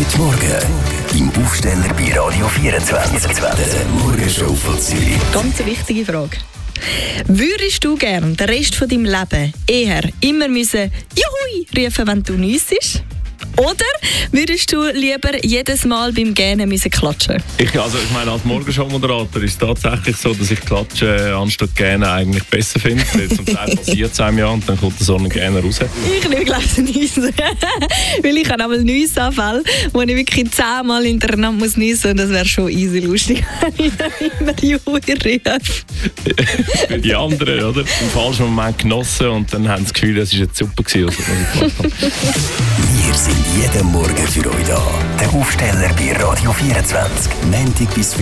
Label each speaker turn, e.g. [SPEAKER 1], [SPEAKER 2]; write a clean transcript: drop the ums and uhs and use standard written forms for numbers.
[SPEAKER 1] Heute Morgen im Aufsteller bei Radio 24. Der Morgenshow von Zürich.
[SPEAKER 2] Ganz eine wichtige Frage. Würdest du gern den Rest von deinem Leben eher immer müssen «Juhui» rufen, wenn du niessest? Oder würdest du lieber jedes Mal beim Gähnen müssen klatschen?
[SPEAKER 3] Ich meine, als Morgenshow-Moderator ist es tatsächlich so, dass ich Klatschen anstatt Gähnen eigentlich besser finde. Zum Teil passiert es einem ja und dann kommt so ein Gähnen raus.
[SPEAKER 2] Ich nehme gleich Niesen. Weil ich habe einmal Niessanfälle, wo ich wirklich 10-mal hintereinander muss niesen, und das wäre schon easy lustig, wenn ich dann immer «Juhui» rufe.
[SPEAKER 3] Für die anderen, oder? Im falschen Moment genossen und dann haben sie das Gefühl, es war jetzt super gewesen, was ich gemacht habe.
[SPEAKER 1] Wir sind jeden Morgen für euch da. Der Aufsteller bei Radio 24. Montag bis